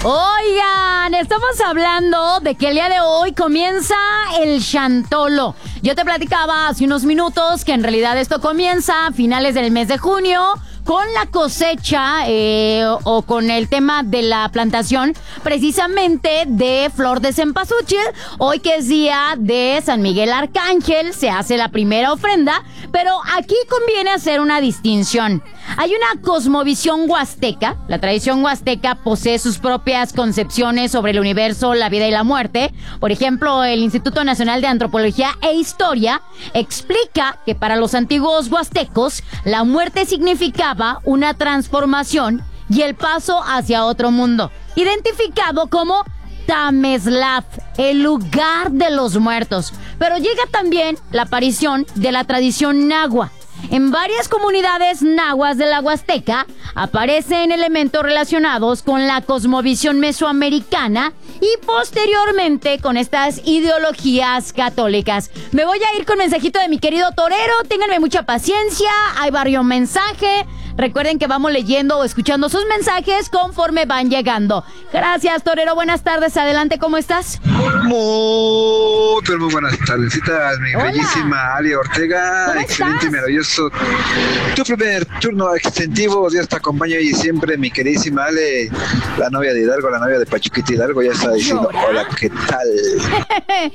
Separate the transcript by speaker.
Speaker 1: Oigan, estamos hablando de que el día de hoy comienza el Chantolo. Yo te platicaba hace unos minutos que en realidad esto comienza a finales del mes de junio con la cosecha o con el tema de la plantación precisamente de flor de cempasúchil. Hoy que es día de San Miguel Arcángel se hace la primera ofrenda, pero aquí conviene hacer una distinción. Hay una cosmovisión huasteca. La tradición huasteca posee sus propias concepciones sobre el universo, la vida y la muerte. Por ejemplo, el Instituto Nacional de Antropología e Historia explica que para los antiguos huastecos la muerte significaba una transformación y el paso hacia otro mundo, identificado como Tamezlaf, el lugar de los muertos. Pero llega también la aparición de la tradición nahua. En varias comunidades nahuas de la Huasteca aparecen elementos relacionados con la cosmovisión mesoamericana y posteriormente con estas ideologías católicas. Me voy a ir con mensajito de mi querido torero. Ténganme mucha paciencia. Hay varios mensajes. Recuerden que vamos leyendo o escuchando sus mensajes conforme van llegando. Gracias, torero. Buenas tardes. Adelante, ¿cómo estás?
Speaker 2: Muy buenas tardecitas, mi
Speaker 1: Hola.
Speaker 2: bellísima Ali Ortega.
Speaker 1: ¿Cómo
Speaker 2: Excelente
Speaker 1: estás?
Speaker 2: y maravilloso. Tu primer turno extensivo. Dios te acompaña y siempre, mi queridísima Ale, la novia de Hidalgo, la novia de Pachuquita Hidalgo, ya está diciendo:
Speaker 1: ¿Llora?
Speaker 2: hola, ¿qué tal?